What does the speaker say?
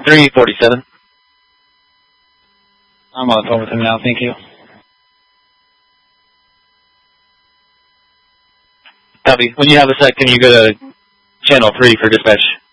347. I'm on the phone with him now, thank you. Copy. When you have a sec, can you go to channel 3 for dispatch?